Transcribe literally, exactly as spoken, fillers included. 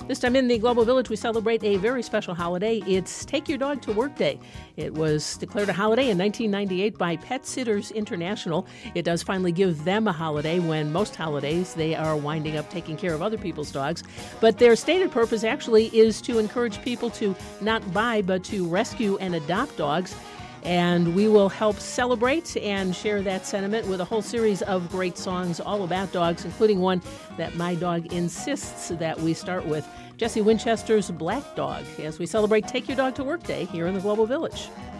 This time in the Global Village, we celebrate a very special holiday. It's Take Your Dog to Work Day. It was declared a holiday in nineteen ninety-eight by Pet Sitters International. It does finally give them a holiday when most holidays they are winding up taking care of other people's dogs. But their stated purpose actually is to encourage people to not buy but to rescue and adopt dogs. And we will help celebrate and share that sentiment with a whole series of great songs all about dogs, including one that my dog insists that we start with, Jesse Winchester's Black Dog, as we celebrate Take Your Dog to Work Day here in the Global Village.